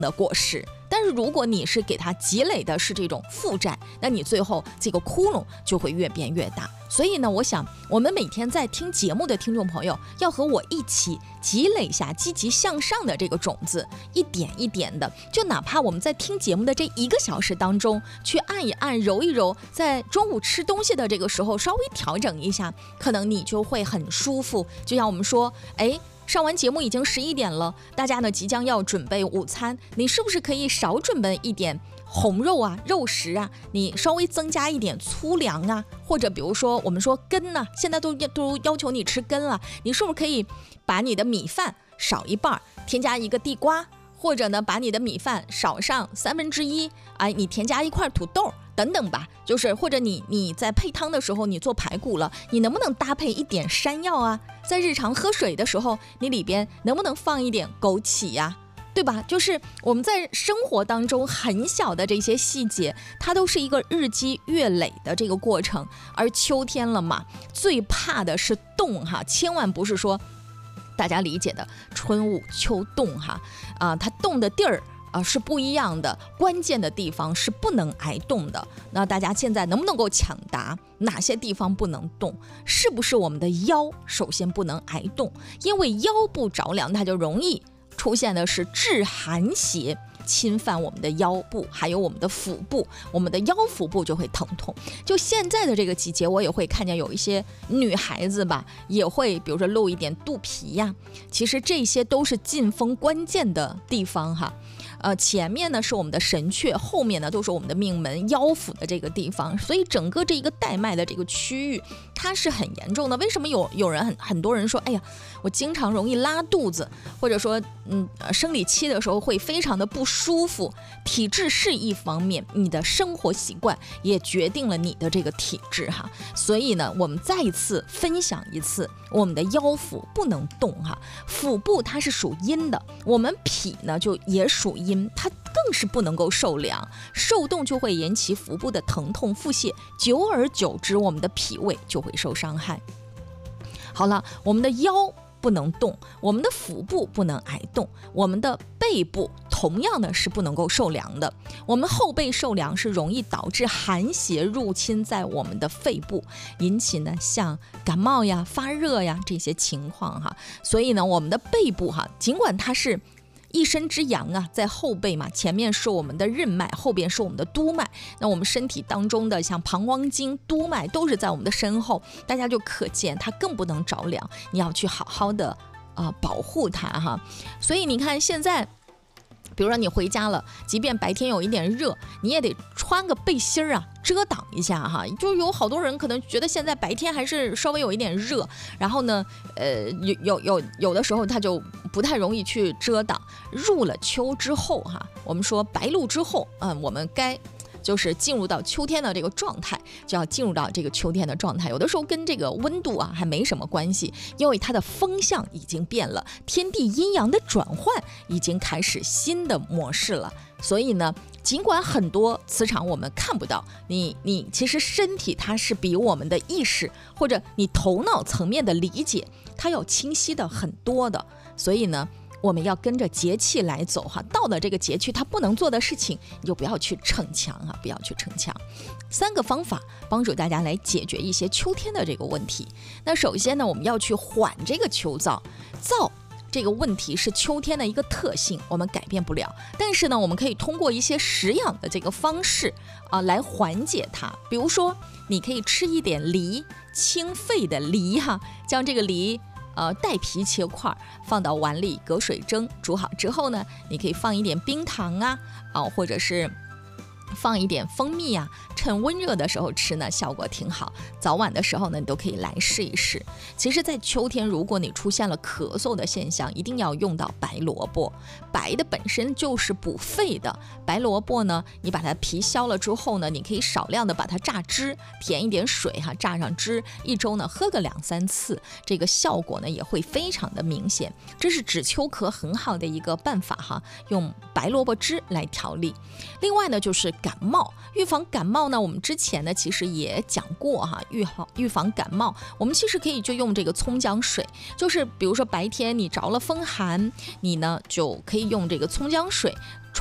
的果实。但是如果你是给它积累的是这种负债，那你最后这个窟窿就会越变越大。所以呢，我想我们每天在听节目的听众朋友要和我一起积累下积极向上的这个种子，一点一点的，就哪怕我们在听节目的这1个小时当中去按一按揉一揉，在中午吃东西的这个时候稍微调整一下，可能你就会很舒服。就像我们说，上完节目已经11点了，大家呢即将要准备午餐，你是不是可以少准备一点红肉啊、肉食啊，你稍微增加一点粗粮啊，或者比如说我们说根啊，现在都要求你吃根了，你是不是可以把你的米饭少一半，添加一个地瓜，或者呢把你的米饭少上1/3，你添加一块土豆等等吧，就是或者你在配汤的时候，你做排骨了，你能不能搭配一点山药啊？在日常喝水的时候，你里边能不能放一点枸杞呀？对吧？就是我们在生活当中很小的这些细节，它都是一个日积月累的这个过程。而秋天了嘛，最怕的是冻哈，千万不是说大家理解的春捂秋冻哈，它冻的地儿是不一样的，关键的地方是不能挨冻的。那大家现在能不能够抢答哪些地方不能冻？是不是我们的腰首先不能挨冻？因为腰部着凉，它就容易出现的是致寒邪，侵犯我们的腰部，还有我们的腹部，我们的腰腹部就会疼痛。就现在的这个季节，我也会看见有一些女孩子吧，也会比如说露一点肚皮呀，其实这些都是进风关键的地方哈。前面呢是我们的神阙，后面呢都是我们的命门腰腹的这个地方，所以整个这一个带脉的这个区域它是很严重的。为什么有人很多人说，哎呀，我经常容易拉肚子，或者说生理期的时候会非常的不舒服？体质是一方面，你的生活习惯也决定了你的这个体质哈。所以呢，我们再一次分享一次，我们的腰腹不能动哈。腹部它是属阴的，我们脾呢就也属阴，它更是不能够受凉，受冻就会引起腹部的疼痛腹泻，久而久之我们的脾胃就会受伤害。好了，我们的腰不能动，我们的腹部不能挨冻，我们的背部同样的是不能够受凉的。我们后背受凉是容易导致寒邪入侵在我们的肺部，引起呢像感冒呀、发热呀这些情况哈。所以呢，我们的背部哈，尽管它是一身之阳啊，在后背嘛，前面是我们的任脉，后边是我们的督脉。那我们身体当中的像膀胱经、督脉都是在我们的身后，大家就可见它更不能着凉，你要去好好的保护它哈。所以你看现在，比如说你回家了，即便白天有一点热，你也得穿个背心啊，遮挡一下哈。就有好多人可能觉得现在白天还是稍微有一点热，然后呢，有的时候他就不太容易去遮挡。入了秋之后哈，我们说白露之后，我们该就是进入到秋天的这个状态，就要进入到这个秋天的状态。有的时候跟这个温度还没什么关系，因为它的风向已经变了，天地阴阳的转换已经开始新的模式了。所以呢，尽管很多磁场我们看不到，你其实身体它是比我们的意识或者你头脑层面的理解，它要清晰的很多的。所以呢，我们要跟着节气来走哈，到了这个节气它不能做的事情，你就不要去逞强啊，不要去逞强。3个方法帮助大家来解决一些秋天的这个问题。那首先呢，我们要去缓这个秋燥，燥这个问题是秋天的一个特性，我们改变不了，但是呢，我们可以通过一些食养的这个方式来缓解它。比如说，你可以吃一点梨，清肺的梨哈，将这个梨带皮切块，放到碗里隔水蒸，煮好之后呢，你可以放一点冰糖或者是放一点蜂蜜趁温热的时候吃呢，效果挺好。早晚的时候呢，你都可以来试一试。其实在秋天，如果你出现了咳嗽的现象，一定要用到白萝卜。白的本身就是补肺的，白萝卜呢，你把它皮削了之后呢，你可以少量的把它榨汁，填一点水榨上汁，1周呢喝个2-3次，这个效果呢也会非常的明显。这是止秋咳很好的一个办法用白萝卜汁来调理。另外呢，就是感冒。预防感冒呢，我们之前呢其实也讲过哈，预防感冒，我们其实可以就用这个葱姜水，就是比如说白天你着了风寒，你呢就可以用这个葱姜水